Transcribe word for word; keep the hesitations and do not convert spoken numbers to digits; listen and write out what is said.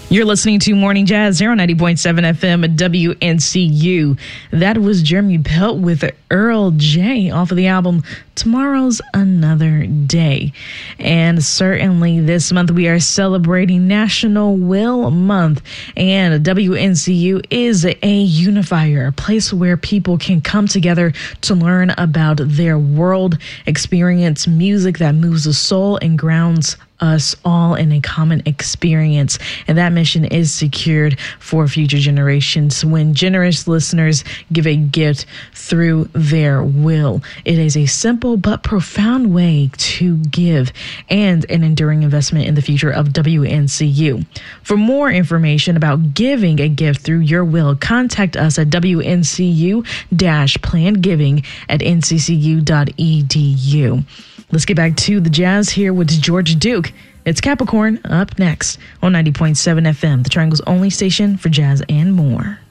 You're listening to Morning Jazz here on ninety point seven F M at W N C U. That was Jeremy Pelt with Earl J off of the album Tomorrow's Another Day. And certainly this month we are celebrating National Will Month. And W N C U is a unifier, a place where people can come together to learn about their world, experience music that moves the soul and grounds us all in a common experience. And that mission is secured for future generations when generous listeners give a gift through their will. It is a simple but profound way to give and an enduring investment in the future of W N C U. For more information about giving a gift through your will, contact us at W N C U planned giving at N C C U dot E D U. Let's get back to the jazz here with George Duke. It's Capricorn up next on ninety point seven F M, the Triangle's only station for jazz and more.